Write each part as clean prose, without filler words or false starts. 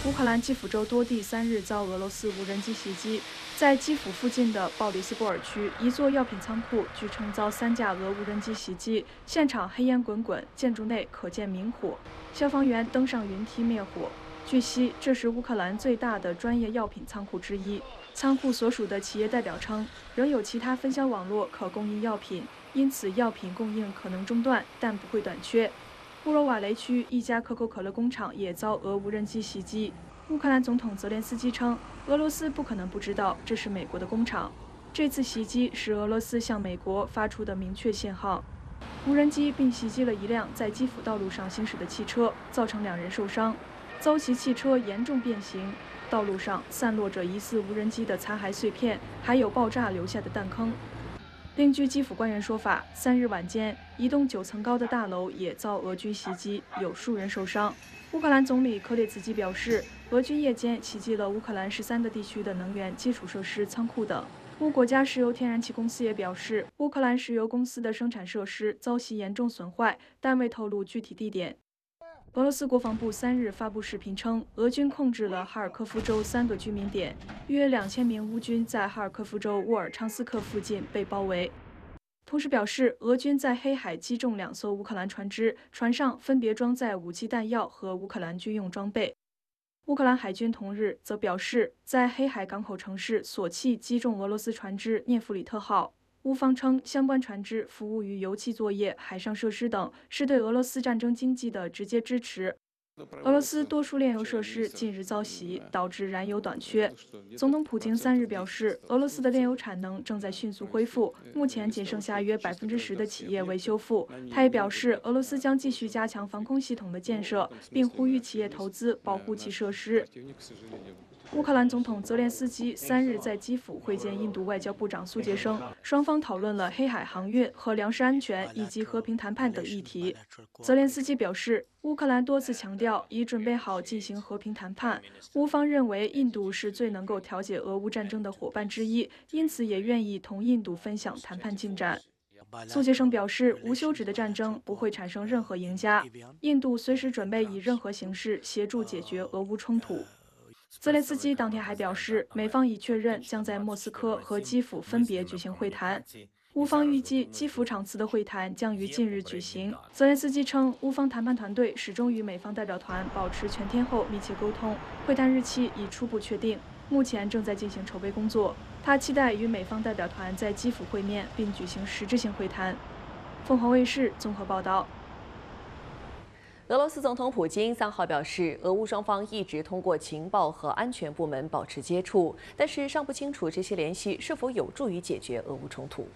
乌克兰基辅州多地3日遭俄罗斯无人机袭击，在基辅附近的鲍里斯波尔区，一座药品仓库据称遭3架俄无人机袭击，现场黑烟滚滚，建筑内可见明火，消防员登上云梯灭火。据悉，这是乌克兰最大的专业药品仓库之一。仓库所属的企业代表称，仍有其他分销网络可供应药品，因此药品供应可能中断，但不会短缺。布罗瓦雷区一家可口可乐工厂也遭俄无人机袭击。乌克兰总统泽连斯基称，俄罗斯不可能不知道这是美国的工厂。这次袭击是俄罗斯向美国发出的明确信号。无人机并袭击了一辆在基辅道路上行驶的汽车，造成2人受伤。遭袭汽车严重变形，道路上散落着疑似无人机的残骸碎片，还有爆炸留下的弹坑。另据基辅官员说法，3日晚间，一栋9层高的大楼也遭俄军袭击，有数人受伤。乌克兰总理科列茨基表示，俄军夜间袭击了乌克兰13个地区的能源基础设施、仓库等。乌国家石油天然气公司也表示，乌克兰石油公司的生产设施遭袭严重损坏，但未透露具体地点。俄罗斯国防部3日发布视频称，俄军控制了哈尔科夫州3个居民点，约2000名乌军在哈尔科夫州沃尔昌斯克附近被包围。同时表示，俄军在黑海击中2艘乌克兰船只，船上分别装载武器弹药和乌克兰军用装备。乌克兰海军同日则表示，在黑海港口城市索契击中俄罗斯船只涅弗里特号。乌方称，相关船只服务于油气作业、海上设施等，是对俄罗斯战争经济的直接支持。俄罗斯多数炼油设施近日遭袭，导致燃油短缺。总统普京3日表示，俄罗斯的炼油产能正在迅速恢复，目前仅剩下约10%的企业未修复。他也表示，俄罗斯将继续加强防空系统的建设，并呼吁企业投资保护其设施。乌克兰总统泽连斯基3日在基辅会见印度外交部长苏杰生，双方讨论了黑海航运和粮食安全以及和平谈判等议题。泽连斯基表示，乌克兰多次强调已准备好进行和平谈判，乌方认为印度是最能够调解俄乌战争的伙伴之一，因此也愿意同印度分享谈判进展。苏杰生表示，无休止的战争不会产生任何赢家，印度随时准备以任何形式协助解决俄乌冲突。泽连斯基当天还表示，美方已确认将在莫斯科和基辅分别举行会谈。乌方预计基辅场次的会谈将于近日举行。泽连斯基称，乌方谈判团队始终与美方代表团保持全天候密切沟通，会谈日期已初步确定，目前正在进行筹备工作。他期待与美方代表团在基辅会面，并举行实质性会谈。凤凰卫视综合报道。 俄罗斯总统普京3号表示，俄乌双方一直通过情报和安全部门保持接触，但是尚不清楚这些联系是否有助于解决俄乌冲突。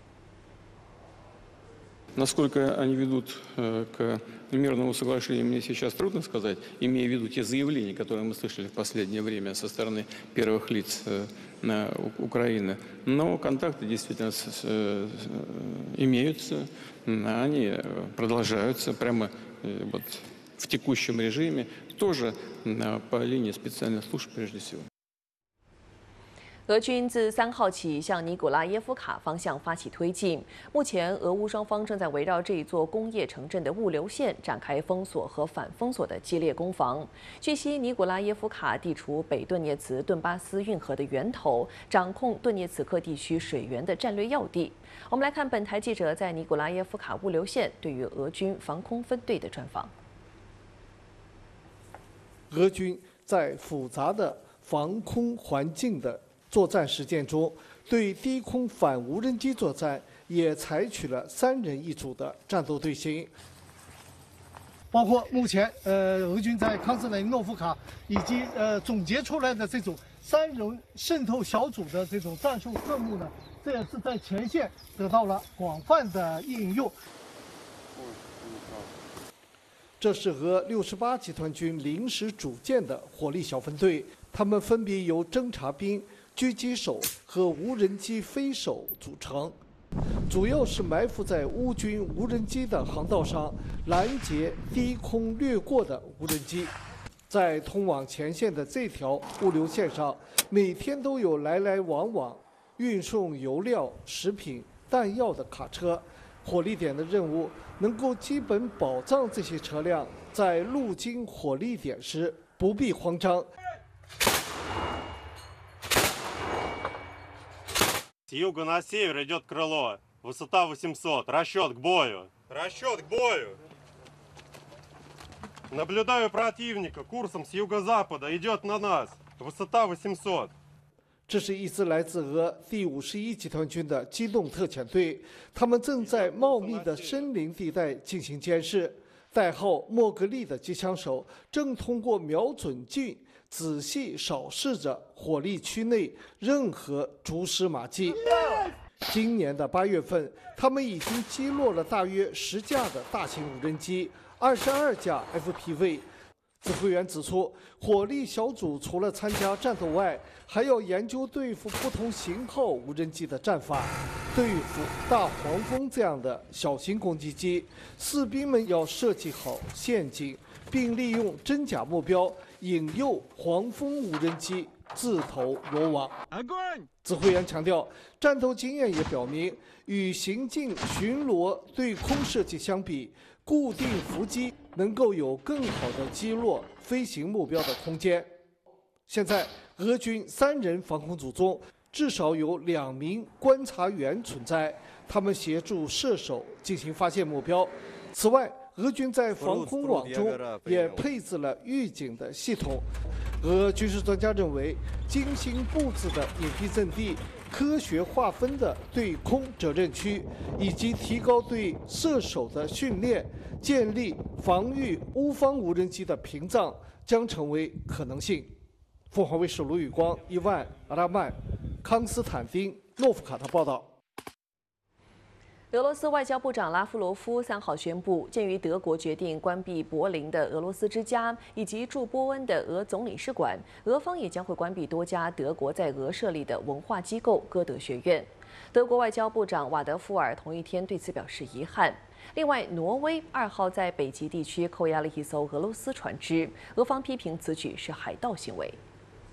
Насколько они ведут к мирному соглашению, мне сейчас трудно сказать, имея в виду те заявления, которые мы слышали в последнее время со стороны первых лиц Украины. Но контакты действительно имеются, они продолжаются прямо вот в текущем режиме, тоже по линии специальных служб прежде всего. 俄军自3号起向尼古拉耶夫卡方向发起推进。目前，俄乌双方正在围绕这一座工业城镇的物流线展开封锁和反封锁的激烈攻防。据悉，尼古拉耶夫卡地处北顿涅茨顿巴斯运河的源头，掌控顿涅茨克地区水源的战略要地。我们来看本台记者在尼古拉耶夫卡物流线对于俄军防空分队的专访。 俄军在复杂的防空环境的作战实践中，对低空反无人机作战也采取了3人一组的战斗队形。 包括目前俄军在康斯坦诺夫卡以及总结出来的这种3人渗透小组的这种战术科目呢，这也是在前线得到了广泛的应用。 这是俄68集团军临时组建的火力小分队，他们分别由侦察兵、狙击手和无人机飞手组成，主要是埋伏在乌军无人机的航道上，拦截低空掠过的无人机。在通往前线的这条物流线上，每天都有来来往往运送油料、食品、弹药的卡车， 火力点的任务能够基本保障这些车辆在路经火力点时不必慌张。 С юга на север идет крыло. Высота 800. Расчет к бою. Расчет к бою. Наблюдаю противника. Курсом с юго-запада идет на нас. Высота 800. 这是一支来自俄第51集团军的机动特遣队，他们正在茂密的森林地带进行监视。代号莫格利的机枪手正通过瞄准镜仔细扫视着火力区内任何蛛丝马迹。今年的8月份，他们已经击落了大约10架的大型无人机，22架 FPV。指挥员指出，火力小组除了参加战斗外，还要研究对付不同型号无人机的战法。对付大黄蜂这样的小型攻击机，士兵们要设计好陷阱，并利用真假目标引诱黄蜂无人机自投罗网。指挥员强调，战斗经验也表明，与行进巡逻对空射击相比，固定伏击能够有更好的击落飞行目标的空间。现在，俄军3人防空组中，至少有2名观察员存在，他们协助射手进行发现目标。此外，俄军在防空网中也配置了预警的系统。俄军事专家认为，精心布置的隐蔽阵地、科学划分的对空责任区，以及提高对射手的训练，建立防御乌方无人机的屏障，将成为可能性。凤凰卫视卢宇光、伊万·阿拉曼、康斯坦丁·诺夫卡特报道。 俄罗斯外交部长拉夫罗夫3号宣布，鉴于德国决定关闭柏林的俄罗斯之家以及驻波恩的俄总领事馆，俄方也将会关闭多家德国在俄设立的文化机构歌德学院。德国外交部长瓦德夫尔同一天对此表示遗憾。另外，挪威2号在北极地区扣押了一艘俄罗斯船只，俄方批评此举是海盗行为。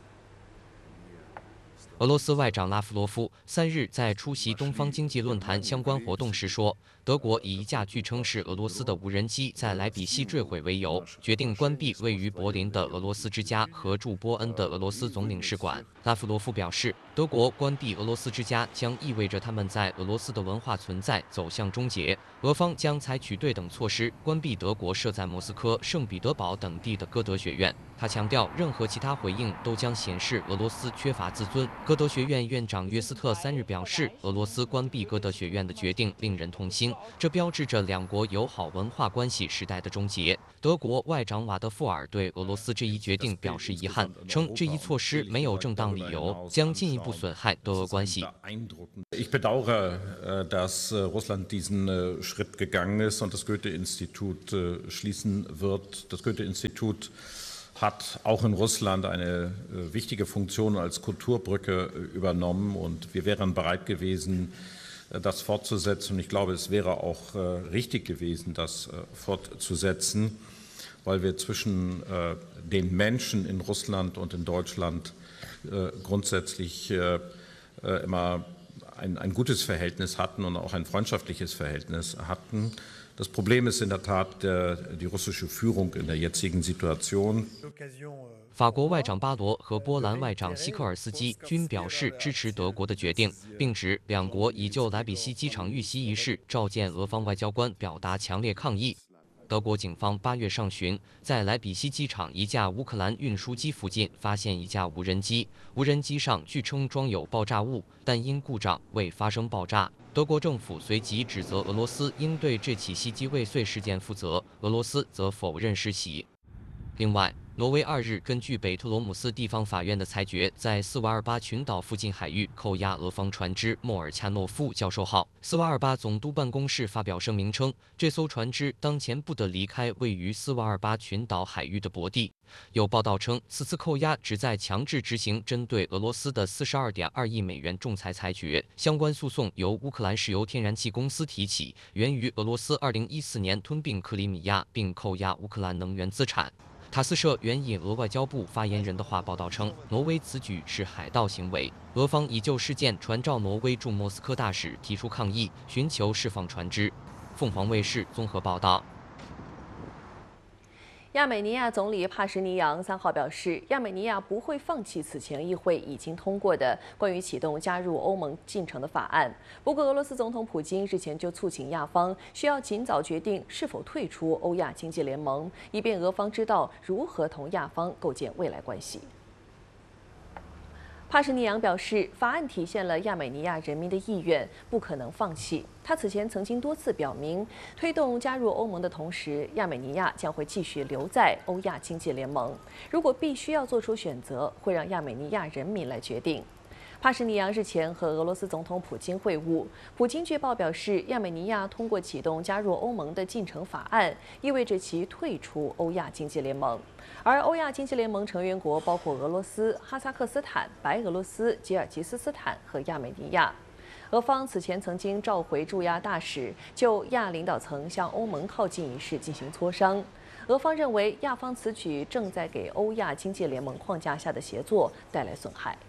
俄罗斯外长拉夫罗夫3日在出席东方经济论坛相关活动时说，德国以一架据称是俄罗斯的无人机在莱比锡坠毁为由，决定关闭位于柏林的俄罗斯之家和驻波恩的俄罗斯总领事馆。拉夫罗夫表示，德国关闭俄罗斯之家将意味着他们在俄罗斯的文化存在走向终结，俄方将采取对等措施关闭德国设在莫斯科、圣彼得堡等地的歌德学院。他强调，任何其他回应都将显示俄罗斯缺乏自尊。歌德学院院长约斯特3日表示，俄罗斯关闭歌德学院的决定令人痛心，这标志着2国友好文化关系时代的终结。德国外长瓦德夫尔对俄罗斯这一决定表示遗憾，称这一措施没有正当理由，将进一步损害德俄关系。 Ich bedauere, dass Russland diesen Schritt gegangen ist und das Goethe-Institut schließen wird. Das Goethe-Institut hat auch in Russland eine wichtige Funktion als Kulturbrücke übernommen und wir wären bereit gewesen, das fortzusetzen. Und ich glaube, es wäre auch richtig gewesen, das fortzusetzen, weil wir zwischen den Menschen in Russland und in Deutschland grundsätzlich immer ein gutes Verhältnis hatten und auch ein freundschaftliches Verhältnis hatten. Das Problem ist in der Tat die russische Führung in der jetzigen Situation. 法国外长巴罗和波兰外长希科尔斯基均表示支持德国的决定，并指2国已就莱比锡机场遇袭一事召见俄方外交官，表达强烈抗议。德国警方8月上旬在莱比锡机场一架乌克兰运输机附近发现一架无人机，无人机上据称装有爆炸物，但因故障未发生爆炸。德国政府随即指责俄罗斯应对这起袭击未遂事件负责，俄罗斯则否认施袭。另外，挪威2日根据北特罗姆斯地方法院的裁决，在斯瓦尔巴群岛附近海域扣押俄方船只莫尔恰诺夫教授号。斯瓦尔巴总督办公室发表声明称，这艘船只当前不得离开位于斯瓦尔巴群岛海域的泊地。有报道称，此次扣押旨在强制执行针对俄罗斯的42.2亿美元仲裁裁决。相关诉讼由乌克兰石油天然气公司提起，源于俄罗斯2014年吞并克里米亚并扣押乌克兰能源资产。 塔斯社援引俄外交部发言人的话报道称，挪威此举是海盗行为，俄方已就事件传召挪威驻莫斯科大使提出抗议，寻求释放船只。凤凰卫视综合报道。 亚美尼亚总理帕什尼扬3号表示，亚美尼亚不会放弃此前议会已经通过的关于启动加入欧盟进程的法案。不过，俄罗斯总统普京日前就促请亚方需要尽早决定是否退出欧亚经济联盟，以便俄方知道如何同亚方构建未来关系。帕什尼扬表示，法案体现了亚美尼亚人民的意愿，不可能放弃。他此前曾经多次表明，推动加入欧盟的同时，亚美尼亚将会继续留在欧亚经济联盟。如果必须要做出选择，会让亚美尼亚人民来决定。帕什尼扬日前和俄罗斯总统普京会晤，普京据报表示，亚美尼亚通过启动加入欧盟的进程法案，意味着其退出欧亚经济联盟。而欧亚经济联盟成员国包括俄罗斯、哈萨克斯坦、白俄罗斯、吉尔吉斯斯坦和亚美尼亚。俄方此前曾经召回驻亚大使，就亚领导层向欧盟靠近一事进行磋商。俄方认为，亚方此举正在给欧亚经济联盟框架下的协作带来损害。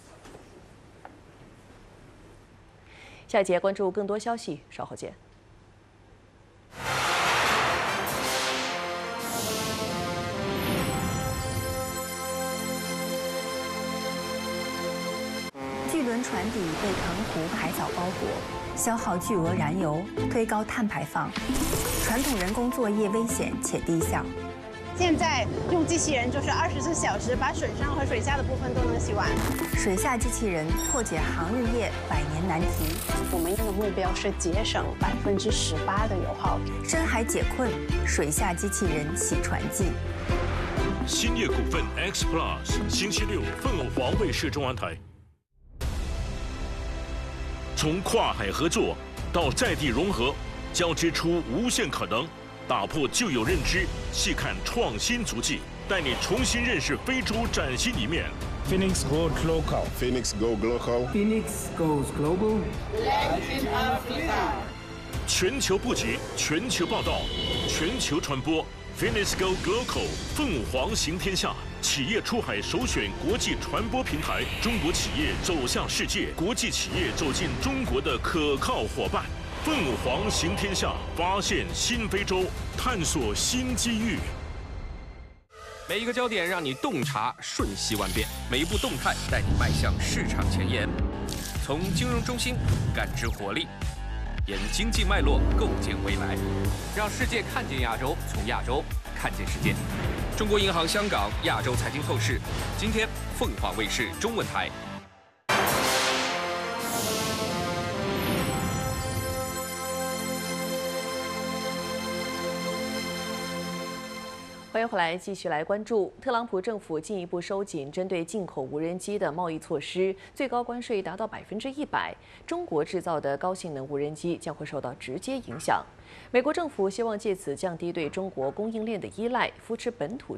下一节关注更多消息，稍后见。 巨轮船底被藤壶海藻包裹，消耗巨额燃油，推高碳排放，传统人工作业危险且低效。 现在用机器人就是24小时，把水上和水下的部分都能洗完。 水下机器人破解航日业100年难题。 我们的目标是节省18%的油耗。 深海解困，水下机器人洗船记。 兴业股份 X Plus， 星期六凤凰卫视中文台。从跨海合作到在地融合，交织出无限可能。打破旧有认知，细看创新足迹，带你重新认识非洲崭新一面。 Phoenix goes local. Phoenix go local. Phoenix goes global. Let in Africa. 全球布局，全球报道，全球传播。Phoenix go local， 凤凰行天下。企业出海首选国际传播平台，中国企业走向世界，国际企业走进中国的可靠伙伴。凤凰行天下，发现新非洲，探索新机遇。 每一个焦点让你洞察瞬息万变，每一步动态带你迈向市场前沿。从金融中心感知活力，沿经济脉络构建未来，让世界看见亚洲，从亚洲看见世界。中国银行香港亚洲财经透视，今天凤凰卫视中文台。 欢迎回来，继续来关注特朗普政府进一步收紧针对进口无人机的贸易措施，最高关税达到100%，中国制造的高性能无人机将会受到直接影响。美国政府希望借此降低对中国供应链的依赖，扶持本土